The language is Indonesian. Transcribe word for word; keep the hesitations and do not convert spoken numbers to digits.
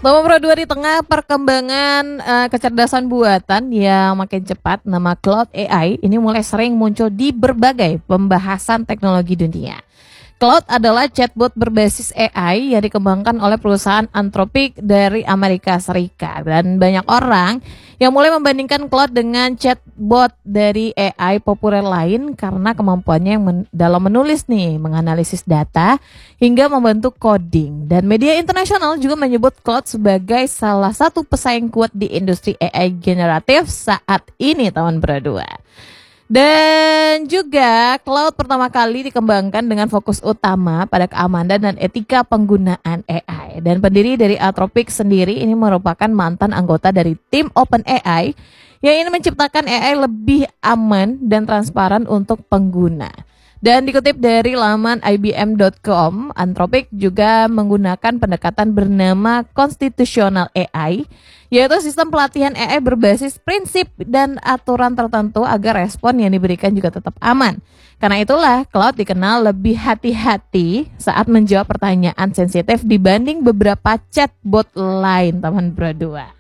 Loma Pro dua di tengah perkembangan uh, kecerdasan buatan yang makin cepat, nama Claude A I ini mulai sering muncul di berbagai pembahasan teknologi dunia. Claude adalah chatbot berbasis A I yang dikembangkan oleh perusahaan Anthropic dari Amerika Serikat. Dan banyak orang yang mulai membandingkan Claude dengan chatbot dari A I populer lain karena kemampuannya yang men- dalam menulis nih, menganalisis data, hingga membentuk coding. Dan media internasional juga menyebut Claude sebagai salah satu pesaing kuat di industri A I generatif saat ini tahun berdua. Dan juga Claude pertama kali dikembangkan dengan fokus utama pada keamanan dan etika penggunaan A I. Dan pendiri dari Anthropic sendiri ini merupakan mantan anggota dari tim OpenAI yang ingin menciptakan A I lebih aman dan transparan untuk pengguna. Dan dikutip dari laman I B M dot com, Anthropic juga menggunakan pendekatan bernama Constitutional A I, yaitu sistem pelatihan A I berbasis prinsip dan aturan tertentu agar respon yang diberikan juga tetap aman. Karena itulah Claude dikenal lebih hati-hati saat menjawab pertanyaan sensitif dibanding beberapa chatbot lain, teman berdua.